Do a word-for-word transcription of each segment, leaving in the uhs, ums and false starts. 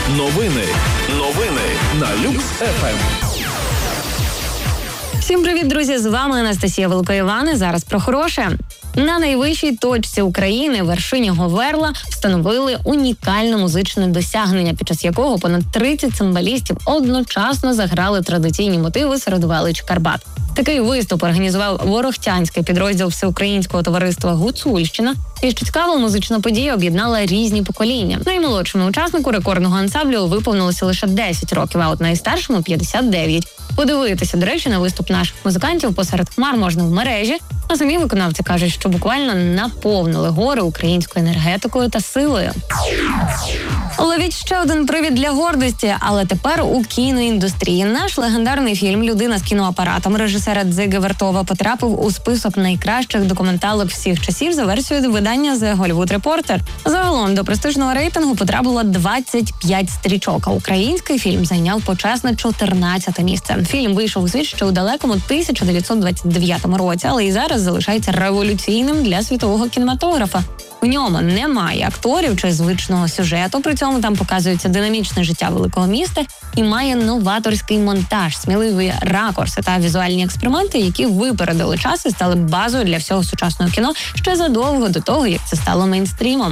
Новини. Новини на Люкс еф ем. Всім привіт, друзі! З вами Анастасія Великоївани. Зараз про хороше. На найвищій точці України, вершині Говерла, встановили унікальне музичне досягнення, під час якого понад тридцять цимбалістів одночасно заграли традиційні мотиви серед велич Карпат. Такий виступ організував ворохтянський підрозділ Всеукраїнського товариства «Гуцульщина». І, що цікаво, музична подія об'єднала різні покоління. Наймолодшому учаснику рекордного ансамблю виповнилося лише десять років, а от найстаршому – п'ятдесят дев'ять. Подивитися, до речі, на виступ наших музикантів посеред хмар можна в мережі, а самі виконавці кажуть, що буквально наповнили гори українською енергетикою та силою. Ловіть ще один привід для гордості, але тепер у кіноіндустрії. Наш легендарний фільм «Людина з кіноапаратом» режисера Дзиги Вертова потрапив у список найкращих документалок всіх часів за версією видання The Hollywood Reporter. Загалом до престижного рейтингу потрапило двадцять п'ять стрічок, а український фільм зайняв почесне чотирнадцяте місце. Фільм вийшов у світ ще у далекому тисяча дев'ятсот двадцять дев'ятому році, але і зараз залишається революційним для світового кінематографа. В ньому немає акторів чи звичного сюжету, при цьому там показується динамічне життя великого міста і має новаторський монтаж, сміливі ракурси та візуальні експерименти, які випередили час і стали базою для всього сучасного кіно ще задовго до того, як це стало мейнстрімом.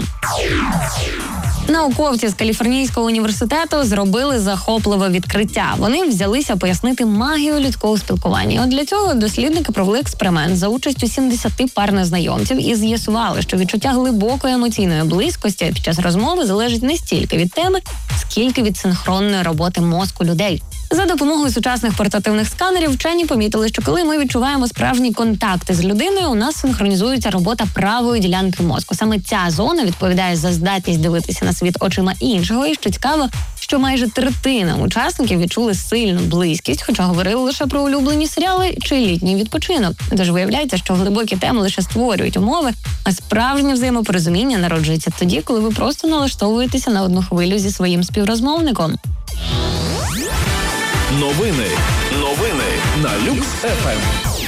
Науковці з Каліфорнійського університету зробили захопливе відкриття. Вони взялися пояснити магію людського спілкування. От для цього дослідники провели експеримент за участю сімдесяти пар незнайомців і з'ясували, що відчуття глибокої емоційної близькості під час розмови залежить не стільки від теми, скільки від синхронної роботи мозку людей. За допомогою сучасних портативних сканерів вчені помітили, що коли ми відчуваємо справжні контакти з людиною, у нас синхронізується робота правої ділянки мозку. Саме ця зона відповідає за здатність дивитися на світ очима іншого. І що цікаво, що майже третина учасників відчули сильну близькість, хоча говорили лише про улюблені серіали чи літній відпочинок. Тож виявляється, що глибокі теми лише створюють умови, а справжнє взаємопорозуміння народжується тоді, коли ви просто налаштовуєтеся на одну хвилю зі своїм співрозмовником. Новини. Новини на Люкс еф ем.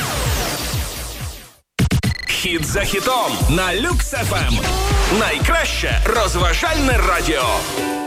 Хіт за хітом на Люкс еф ем. Найкраще розважальне радіо.